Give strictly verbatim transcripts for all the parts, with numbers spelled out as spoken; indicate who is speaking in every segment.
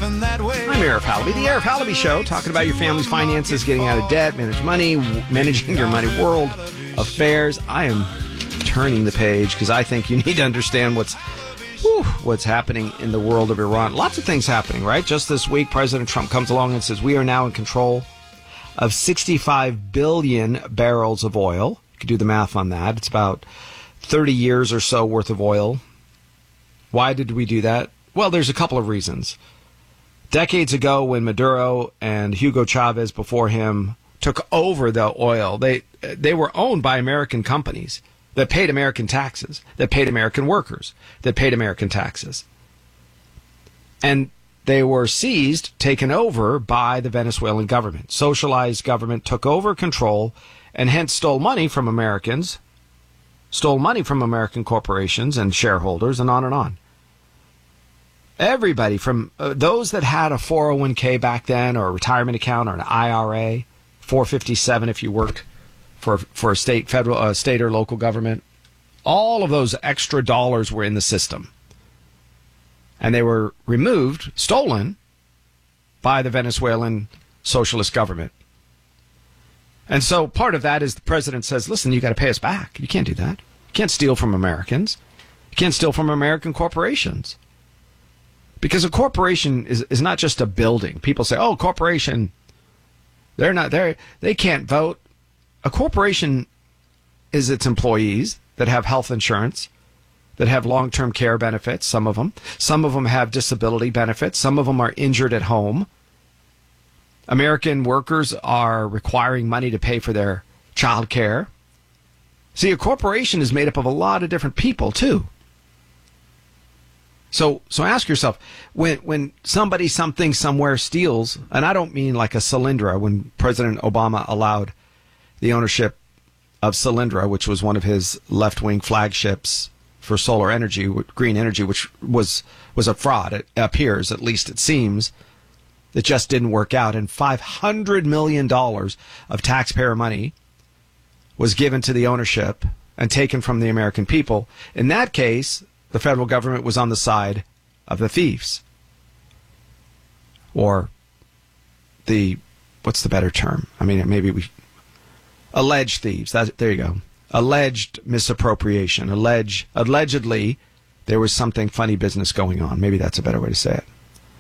Speaker 1: living that way.
Speaker 2: I'm Arif Halaby, the Arif Halaby Show, talking about your family's finances, getting out of debt, manage money, managing your money, world affairs. I am turning the page because I think you need to understand what's whew, what's happening in the world of Iran. Lots of things happening, right? Just this week, President Trump comes along and says we are now in control of sixty-five billion barrels of oil. You can do the math on that. It's about thirty years or so worth of oil. Why did we do that? Well, there's a couple of reasons. Decades ago, when Maduro and Hugo Chavez before him took over the oil, they they were owned by American companies that paid American taxes, that paid American workers, that paid American taxes. And they were seized, taken over by the Venezuelan government. Socialized government took over control and hence stole money from Americans, stole money from American corporations and shareholders, and on and on. Everybody from uh, those that had a four oh one k back then, or a retirement account, or an I R A, four fifty-seven if you worked for for a state, federal, uh, state or local government, all of those extra dollars were in the system, and they were removed, stolen by the Venezuelan socialist government. And so part of that is the president says, "Listen, you got to pay us back. You can't do that. You can't steal from Americans. You can't steal from American corporations." Because a corporation is, is not just a building. People say, oh, corporation, they're not there. They can't vote. A corporation is its employees that have health insurance, that have long-term care benefits, some of them. Some of them have disability benefits. Some of them are injured at home. American workers are requiring money to pay for their child care. See, a corporation is made up of a lot of different people, too. So so ask yourself, when when somebody, something, somewhere steals, and I don't mean like a Solyndra, when President Obama allowed the ownership of Solyndra, which was one of his left-wing flagships for solar energy, green energy, which was, was a fraud, it appears, at least it seems. It just didn't work out. And five hundred million dollars of taxpayer money was given to the ownership and taken from the American people. In that case, the federal government was on the side of the thieves. Or the, what's the better term? I mean, maybe we, alleged thieves. That, there you go. Alleged misappropriation. Alleged, allegedly, there was something funny business going on. Maybe that's a better way to say it.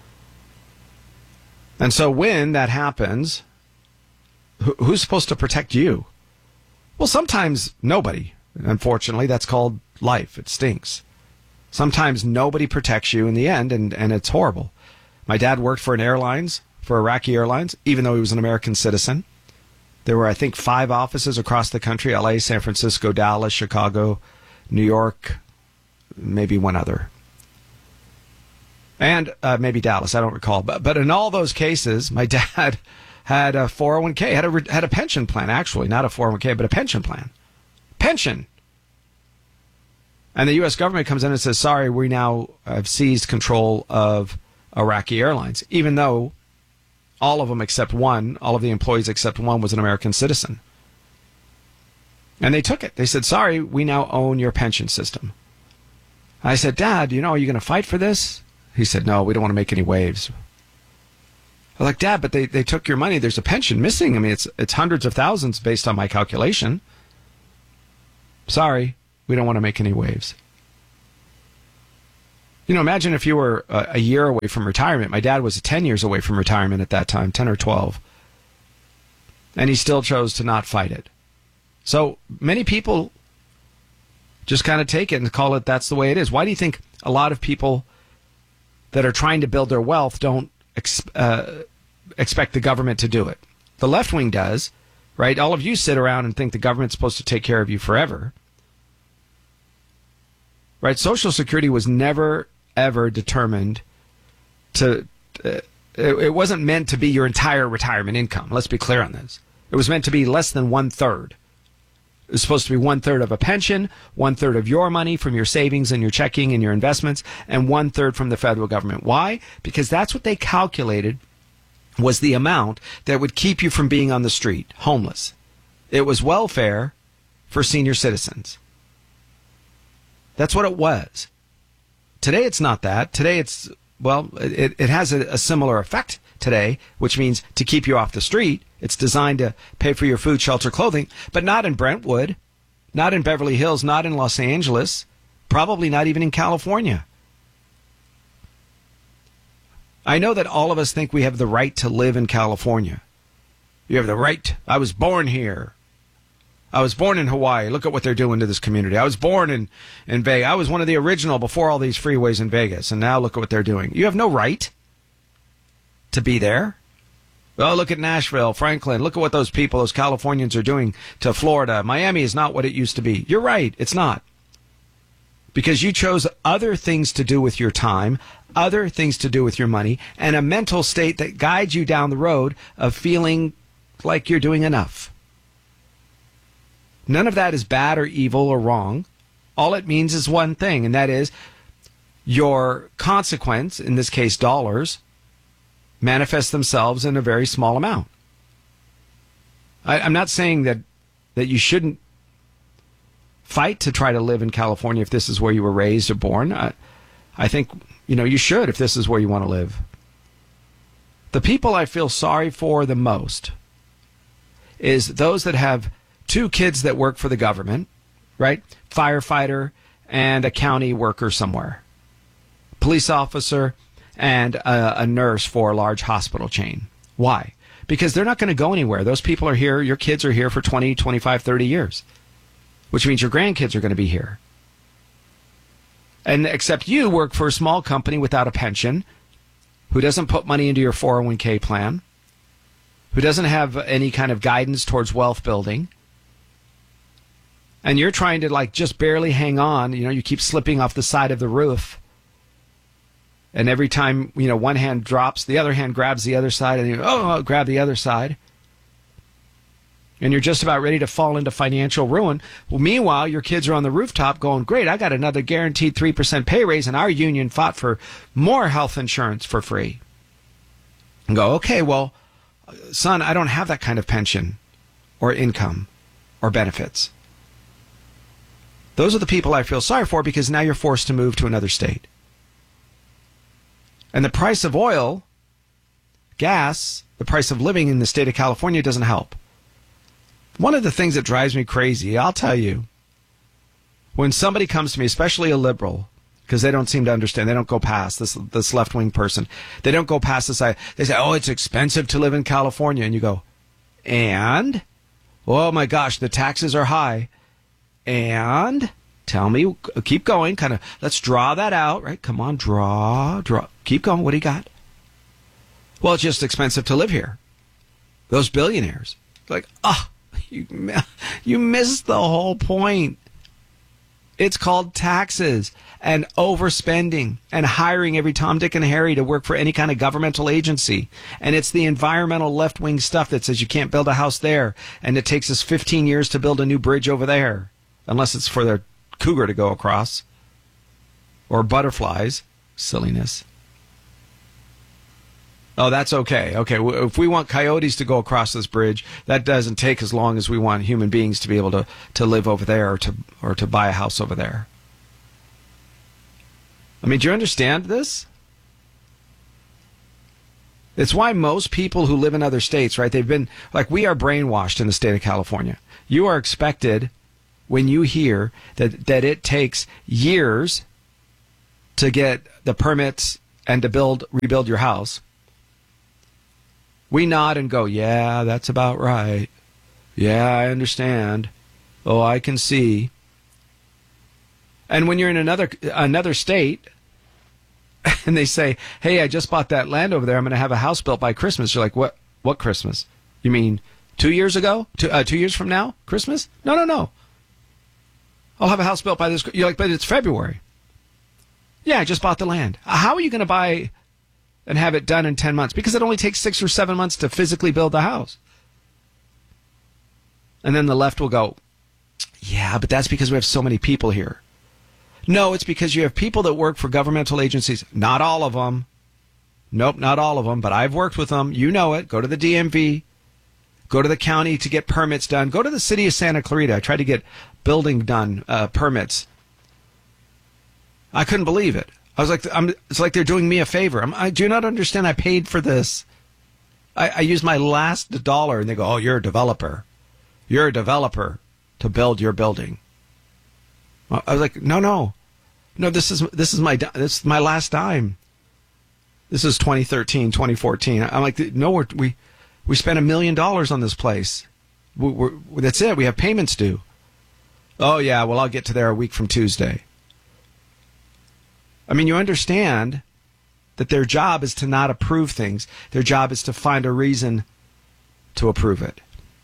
Speaker 2: And so when that happens, who, who's supposed to protect you? Well, sometimes nobody. Unfortunately, that's called life. It stinks. Sometimes nobody protects you in the end, and, and it's horrible. My dad worked for an airlines, for Iraqi Airlines, even though he was an American citizen. There were, I think, five offices across the country, L A, San Francisco, Dallas, Chicago, New York, maybe one other. And uh, maybe Dallas, I don't recall. But, but in all those cases, my dad had a four oh one k, had a, had a pension plan, actually, not a four oh one k, but a pension plan. Pension. And the U S government comes in and says, sorry, we now have seized control of Iraqi Airlines, even though all of them except one, all of the employees except one was an American citizen. And they took it. They said, sorry, we now own your pension system. I said, Dad, you know, are you going to fight for this? He said, no, we don't want to make any waves. I was like, Dad, but they, they took your money. There's a pension missing. I mean, it's it's hundreds of thousands based on my calculation. Sorry, we don't want to make any waves. You know, imagine if you were a, a year away from retirement. My dad was ten years away from retirement at that time, ten or twelve. And he still chose to not fight it. So many people just kind of take it and call it that's the way it is. Why do you think a lot of people that are trying to build their wealth don't ex- uh, expect the government to do it? The left wing does, right? All of you sit around and think the government's supposed to take care of you forever. Right? Social Security was never, ever determined to, uh, it, it wasn't meant to be your entire retirement income. Let's be clear on this. It was meant to be less than one third. It was supposed to be one third of a pension, one third of your money from your savings and your checking and your investments, and one third from the federal government. Why? Because that's what they calculated was the amount that would keep you from being on the street, homeless. It was welfare for senior citizens. That's what it was. Today it's not that. Today it's well, it, it has a, a similar effect today, which means to keep you off the street. It's designed to pay for your food, shelter, clothing, but not in Brentwood, not in Beverly Hills, not in Los Angeles, probably not even in California. I know that all of us think we have the right to live in California. You have the right. I was born here. I was born in Hawaii. Look at what they're doing to this community. I was born in, in Vegas. I was one of the original before all these freeways in Vegas. And now look at what they're doing. You have no right to be there. Oh, look at Nashville, Franklin. Look at what those people, those Californians are doing to Florida. Miami is not what it used to be. You're right. It's not. Because you chose other things to do with your time, other things to do with your money, and a mental state that guides you down the road of feeling like you're doing enough. None of that is bad or evil or wrong. All it means is one thing, and that is your consequence, in this case dollars, manifest themselves in a very small amount. I, I'm not saying that, that you shouldn't fight to try to live in California if this is where you were raised or born. I, I think, you know, you should if this is where you want to live. The people I feel sorry for the most is those that have two kids that work for the government, right? Firefighter and a county worker somewhere. Police officer and a, a nurse for a large hospital chain. Why? Because they're not going to go anywhere. Those people are here. Your kids are here for twenty, twenty-five, thirty years, which means your grandkids are going to be here. And except you work for a small company without a pension, who doesn't put money into your four oh one k plan, who doesn't have any kind of guidance towards wealth building. And you're trying to like just barely hang on. You know, you keep slipping off the side of the roof. And every time, you know, one hand drops, the other hand grabs the other side, and you, oh, I'll grab the other side. And you're just about ready to fall into financial ruin. Well, meanwhile, your kids are on the rooftop going, great, I got another guaranteed three percent pay raise, and our union fought for more health insurance for free. And go, okay, well, son, I don't have that kind of pension or income or benefits. Those are the people I feel sorry for because now you're forced to move to another state. And the price of oil, gas, the price of living in the state of California doesn't help. One of the things that drives me crazy, I'll tell you, when somebody comes to me, especially a liberal, because they don't seem to understand, they don't go past this this left-wing person, they don't go past this, they say, oh, it's expensive to live in California. And you go, and? Oh, my gosh, the taxes are high. And? Tell me, keep going, kind of, let's draw that out, right? Come on, draw, draw, keep going. What do you got? Well, it's just expensive to live here. Those billionaires, like, ah. Oh, You, you missed the whole point. It's called taxes and overspending and hiring every Tom, Dick, and Harry to work for any kind of governmental agency. And it's the environmental left-wing stuff that says you can't build a house there, and it takes us fifteen years to build a new bridge over there, unless it's for the cougar to go across. Or butterflies. Silliness. Oh, that's okay. Okay, if we want coyotes to go across this bridge, that doesn't take as long as we want human beings to be able to, to live over there or to or to buy a house over there. I mean, do you understand this? It's why most people who live in other states, right, they've been, like, we are brainwashed in the state of California. You are expected, when you hear that, that it takes years to get the permits and to build, rebuild your house, we nod and go, yeah, that's about right. Yeah, I understand. Oh, I can see. And when you're in another another state and they say, hey, I just bought that land over there. I'm going to have a house built by Christmas. You're like, what What Christmas? You mean two years ago? Two, uh, two years from now? Christmas? No, no, no. I'll have a house built by this. You're like, but it's February. Yeah, I just bought the land. How are you going to buy and have it done in ten months? Because it only takes six or seven months to physically build the house. And then the left will go, yeah, but that's because we have so many people here. No, it's because you have people that work for governmental agencies. Not all of them. Nope, not all of them, but I've worked with them. You know it. Go to the D M V. Go to the county to get permits done. Go to the city of Santa Clarita. I tried to get building done, uh, permits. I couldn't believe it. I was like, I'm, it's like they're doing me a favor. I'm, I do not understand. I paid for this. I, I used my last dollar, and they go, oh, you're a developer. You're a developer to build your building. I was like, no, no. No, this is this is my this is my last dime. This is twenty thirteen, twenty fourteen. I'm like, no, we're, we we spent a million dollars on this place. We, we're, that's it. We have payments due. Oh, yeah, well, I'll get to there a week from Tuesday. I mean, you understand that their job is to not approve things. Their job is to find a reason to approve it.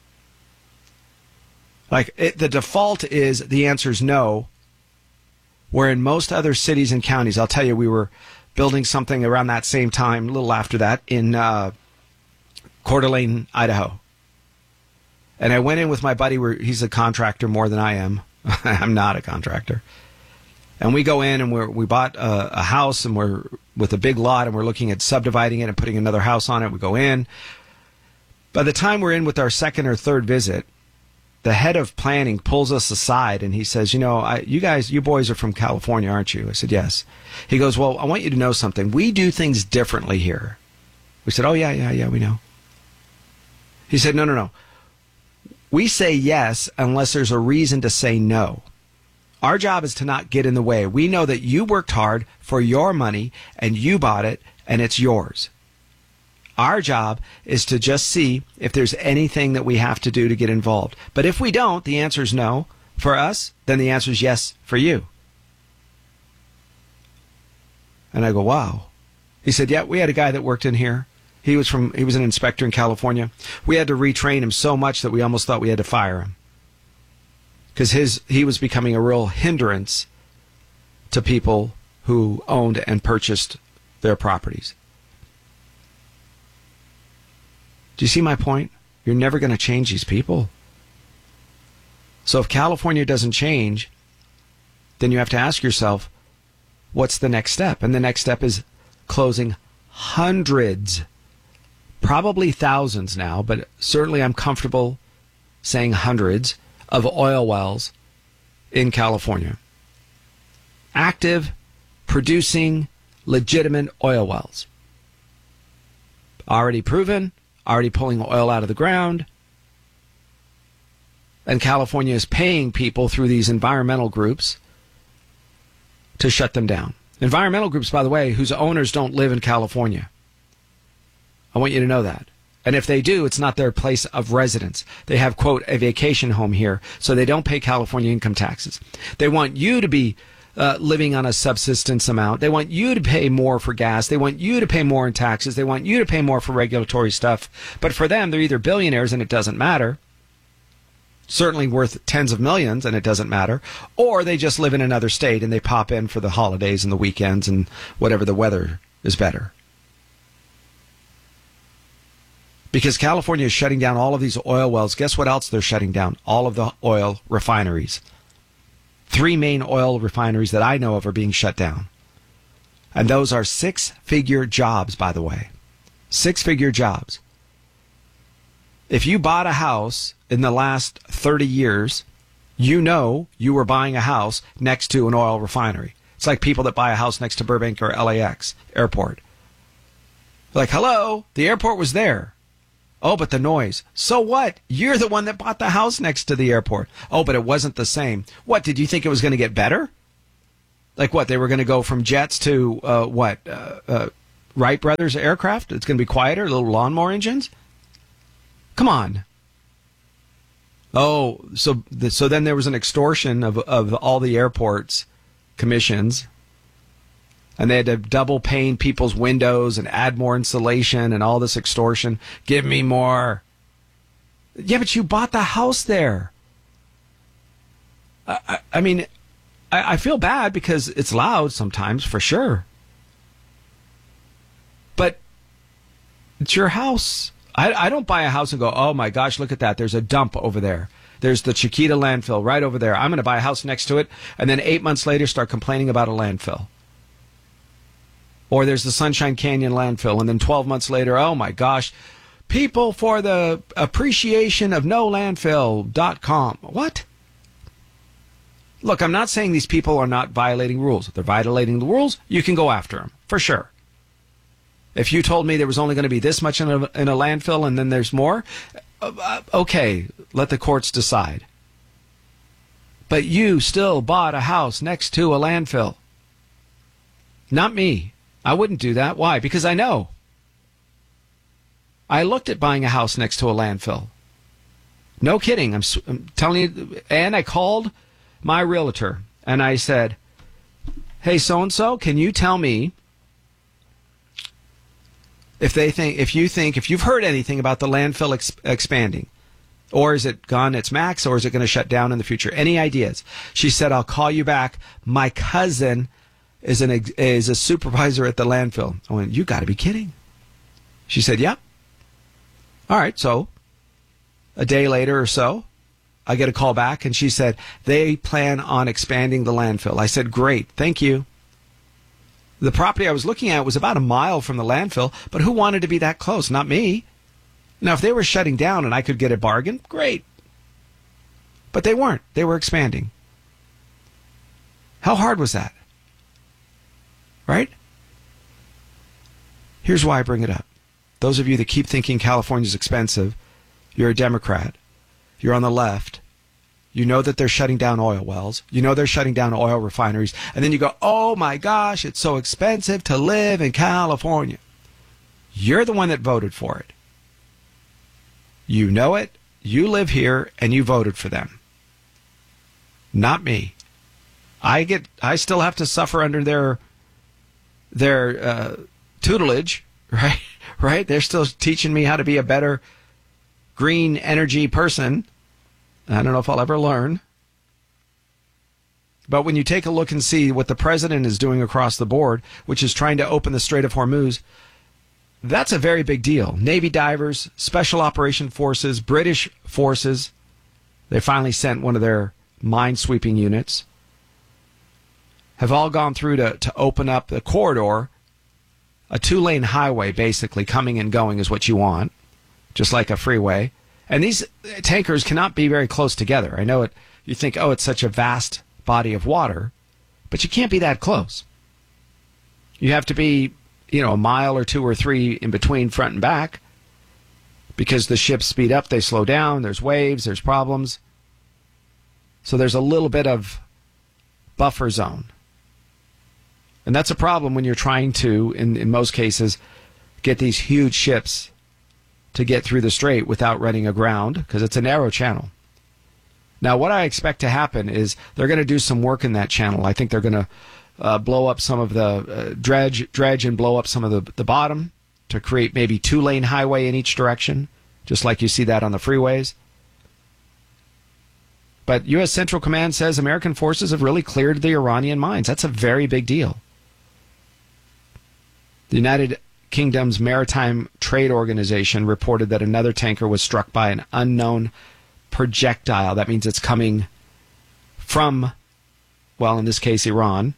Speaker 2: Like, it, the default is the answer is no, where in most other cities and counties, I'll tell you, we were building something around that same time, a little after that, in uh, Coeur d'Alene, Idaho. And I went in with my buddy. Where he's a contractor more than I am. I'm not a contractor. And we go in and we're, we bought a, a house and we're with a big lot and we're looking at subdividing it and putting another house on it. We go in. By the time we're in with our second or third visit, the head of planning pulls us aside and he says, you know, I, you guys, you boys are from California, aren't you? I said, yes. He goes, well, I want you to know something. We do things differently here. We said, oh, yeah, yeah, yeah, we know. He said, no, no, no. We say yes unless there's a reason to say no. Our job is to not get in the way. We know that you worked hard for your money and you bought it and it's yours. Our job is to just see if there's anything that we have to do to get involved. But if we don't, the answer is no for us, then the answer is yes for you. And I go, wow. He said, yeah, we had a guy that worked in here. He was from, he was an inspector in California. We had to retrain him so much that we almost thought we had to fire him. Because his, he was becoming a real hindrance to people who owned and purchased their properties. Do you see my point? You're never going to change these people. So if California doesn't change, then you have to ask yourself, what's the next step? And the next step is closing hundreds, probably thousands now, but certainly I'm comfortable saying hundreds of oil wells in California. Active, producing, legitimate oil wells. Already proven, already pulling oil out of the ground. And California is paying people through these environmental groups to shut them down. Environmental groups, by the way, whose owners don't live in California. I want you to know that. And if they do, it's not their place of residence. They have, quote, a vacation home here, so they don't pay California income taxes. They want you to be uh, living on a subsistence amount. They want you to pay more for gas. They want you to pay more in taxes. They want you to pay more for regulatory stuff. But for them, they're either billionaires and it doesn't matter, certainly worth tens of millions and it doesn't matter, or they just live in another state and they pop in for the holidays and the weekends and whatever the weather is better. Because California is shutting down all of these oil wells. Guess what else they're shutting down? All of the oil refineries. Three main oil refineries that I know of are being shut down. And those are six-figure jobs, by the way. Six-figure jobs. If you bought a house in the last thirty years, you know you were buying a house next to an oil refinery. It's like people that buy a house next to Burbank or L A X airport. Like, hello, the airport was there. Oh, but the noise. So what? You're the one that bought the house next to the airport. Oh, but it wasn't the same. What, did you think it was going to get better? Like what, they were going to go from jets to, uh, what, uh, uh, Wright Brothers aircraft? It's going to be quieter, little lawnmower engines? Come on. Oh, so so then there was an extortion of, of all the airports' commissions. And they had to double pane people's windows and add more insulation and all this extortion. Give me more. Yeah, but you bought the house there. I, I, I mean, I, I feel bad because it's loud sometimes, for sure. But it's your house. I, I don't buy a house and go, oh my gosh, look at that. There's a dump over there. There's the Chiquita landfill right over there. I'm going to buy a house next to it. And then eight months later, start complaining about a landfill. Or there's the Sunshine Canyon landfill. And then twelve months later, oh my gosh, people for the appreciation of no landfill dot com. What? Look, I'm not saying these people are not violating rules. If they're violating the rules, you can go after them, for sure. If you told me there was only going to be this much in a, in a landfill and then there's more, uh, okay, let the courts decide. But you still bought a house next to a landfill. Not me. I wouldn't do that. Why? Because I know. I looked at buying a house next to a landfill. No kidding. I'm, I'm telling you. And I called my realtor and I said, hey, so-and-so, can you tell me if they think, if you think, if you've heard anything about the landfill ex- expanding, or is it gone its max, or is it going to shut down in the future? Any ideas? She said, I'll call you back. My cousin is an is a supervisor at the landfill. I went, you got to be kidding. She said, yep. All right, so a day later or so, I get a call back, and she said, they plan on expanding the landfill. I said, great, thank you. The property I was looking at was about a mile from the landfill, but who wanted to be that close? Not me. Now, if they were shutting down and I could get a bargain, great. But they weren't. They were expanding. How hard was that? Right? Here's why I bring it up. Those of you that keep thinking California's expensive, you're a Democrat. You're on the left. You know that they're shutting down oil wells. You know they're shutting down oil refineries. And then you go, oh my gosh, it's so expensive to live in California. You're the one that voted for it. You know it. You live here and you voted for them. Not me. I get. I still have to suffer under their their uh, tutelage, right? Right? They're still teaching me how to be a better green energy person. I don't know if I'll ever learn. But when you take a look and see what the president is doing across the board, which is trying to open the Strait of Hormuz, that's a very big deal. Navy divers, Special Operation Forces, British forces, they finally sent one of their mine-sweeping units, have all gone through to, to open up the corridor. A two-lane highway, basically, coming and going is what you want, just like a freeway. And these tankers cannot be very close together. I know it. You think, oh, it's such a vast body of water, but you can't be that close. You have to be, you know, a mile or two or three in between front and back, because the ships speed up, they slow down, there's waves, there's problems. So there's a little bit of buffer zone. And that's a problem when you're trying to, in, in most cases, get these huge ships to get through the strait without running aground, because it's a narrow channel. Now, what I expect to happen is they're going to do some work in that channel. I think they're going to uh, blow up some of the uh, dredge, dredge and blow up some of the, the bottom to create maybe two-lane highway in each direction, just like you see that on the freeways. But U S Central Command says American forces have really cleared the Iranian mines. That's a very big deal. The United Kingdom's Maritime Trade Organization reported that another tanker was struck by an unknown projectile. That means it's coming from, well, in this case, Iran.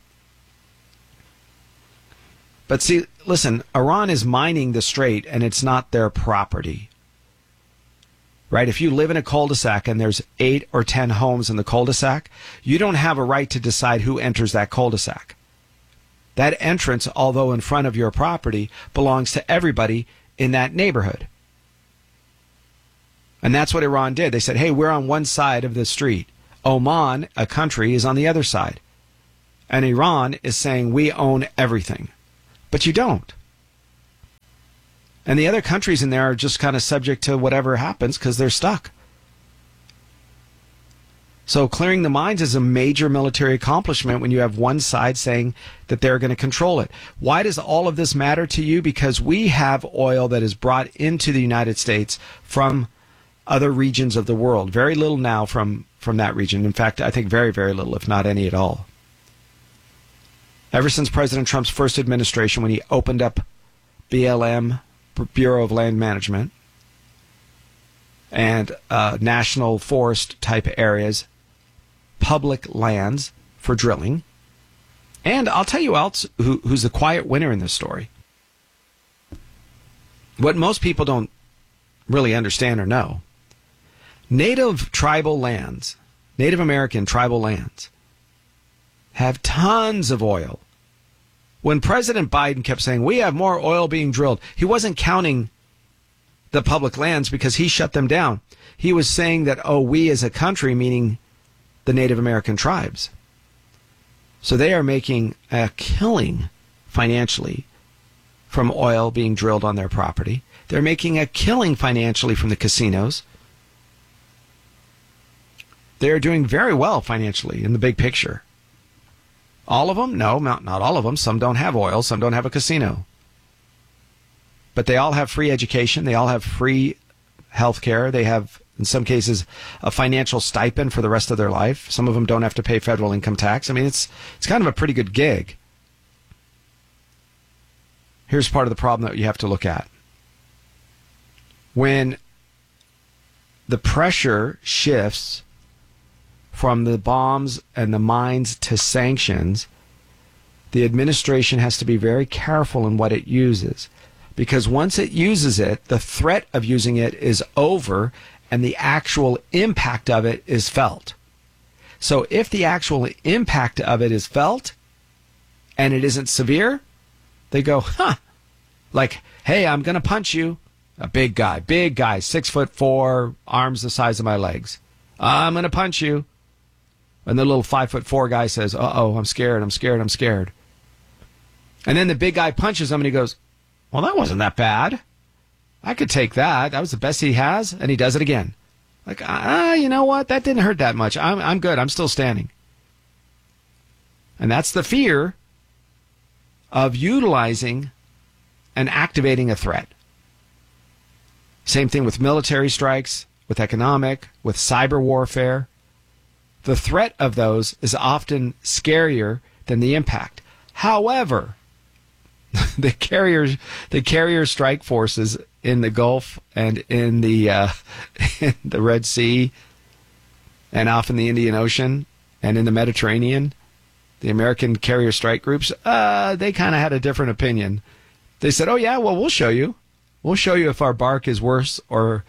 Speaker 2: But see, listen, Iran is mining the strait, and it's not their property. Right? If you live in a cul-de-sac and there's eight or ten homes in the cul-de-sac, you don't have a right to decide who enters that cul-de-sac. That entrance, although in front of your property, belongs to everybody in that neighborhood. And that's what Iran did. They said, hey, we're on one side of the street. Oman, a country, is on the other side. And Iran is saying we own everything. But you don't. And the other countries in there are just kind of subject to whatever happens because they're stuck. So clearing the mines is a major military accomplishment when you have one side saying that they're going to control it. Why does all of this matter to you? Because we have oil that is brought into the United States from other regions of the world. Very little now from, from that region. In fact, I think very, very little, if not any at all. Ever since President Trump's first administration, when he opened up B L M, Bureau of Land Management, and uh, national forest type areas, public lands for drilling. And I'll tell you else who, who's the quiet winner in this story. What most people don't really understand or know, native tribal lands, Native American tribal lands, have tons of oil. When President Biden kept saying, we have more oil being drilled, he wasn't counting the public lands because he shut them down. He was saying that, oh, we as a country, meaning the Native American tribes. So they are making a killing financially from oil being drilled on their property. They're making a killing financially from the casinos. They're doing very well financially in the big picture. All of them? No, not, not all of them. Some don't have oil. Some don't have a casino. But they all have free education. They all have free health care. They have, in some cases, a financial stipend for the rest of their life. Some of them don't have to pay federal income tax. I mean, it's it's kind of a pretty good gig. Here's part of the problem that you have to look at. When the pressure shifts from the bombs and the mines to sanctions, the administration has to be very careful in what it uses. Because once it uses it, the threat of using it is over and the actual impact of it is felt. So if the actual impact of it is felt and it isn't severe, they go, huh, like, hey, I'm going to punch you. A big guy, big guy, six foot four, arms the size of my legs. I'm going to punch you. And the little five foot four guy says, uh-oh, I'm scared, I'm scared, I'm scared. And then the big guy punches him and he goes, well, that wasn't that bad. I could take that. That was the best he has. And he does it again. Like, ah, you know what? That didn't hurt that much. I'm, I'm good. I'm still standing. And that's the fear of utilizing and activating a threat. Same thing with military strikes, with economic, with cyber warfare. The threat of those is often scarier than the impact. However, the carriers, the carrier strike forces in the Gulf and in the uh, in the Red Sea and off in the Indian Ocean and in the Mediterranean, the American carrier strike groups, uh, they kind of had a different opinion. They said, "Oh yeah, well we'll show you, we'll show you if our bark is worse or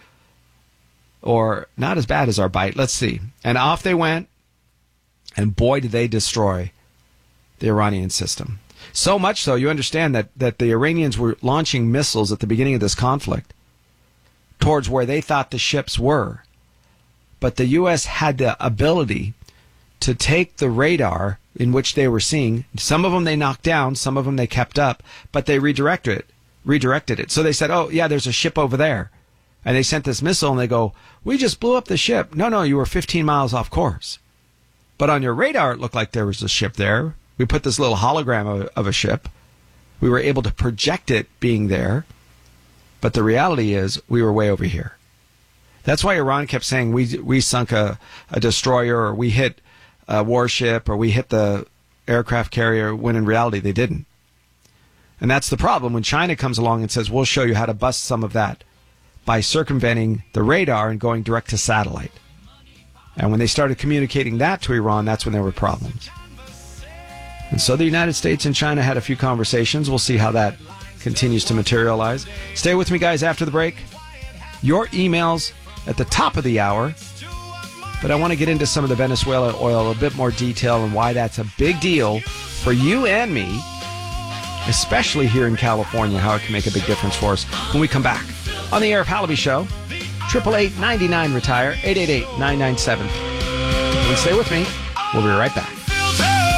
Speaker 2: or not as bad as our bite. Let's see." And off they went, and boy did they destroy the Iranian system. So much so, you understand that, that the Iranians were launching missiles at the beginning of this conflict towards where they thought the ships were. But the U S had the ability to take the radar in which they were seeing. Some of them they knocked down, some of them they kept up, but they redirected it. Redirected it. So they said, oh, yeah, there's a ship over there. And they sent this missile, and they go, we just blew up the ship. No, no, you were fifteen miles off course. But on your radar, it looked like there was a ship there. We put this little hologram of, of a ship. We were able to project it being there. But the reality is we were way over here. That's why Iran kept saying we we sunk a, a destroyer or we hit a warship or we hit the aircraft carrier, when in reality they didn't. And that's the problem when China comes along and says, we'll show you how to bust some of that by circumventing the radar and going direct to satellite. And when they started communicating that to Iran, that's when there were problems. And so the United States and China had a few conversations. We'll see how that continues to materialize. Stay with me, guys, after the break. Your emails at the top of the hour. But I want to get into some of the Venezuela oil, a bit more detail, and why that's a big deal for you and me, especially here in California, how it can make a big difference for us when we come back on the Eric Halaby Show. eight eight eight, nine nine, retire, eight eight eight, nine nine seven. And stay with me. We'll be right back.